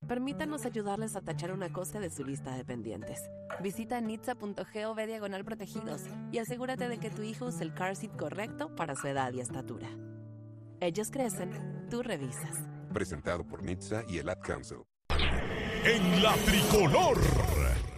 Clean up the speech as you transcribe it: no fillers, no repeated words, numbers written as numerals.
Permítanos ayudarles a tachar una cosa de su lista de pendientes. Visita nitsa.gov/protegidos y asegúrate de que tu hijo use el car seat correcto para su edad y estatura. Ellos crecen, tú revisas. Presentado por NHTSA y el Ad Council. En la tricolor.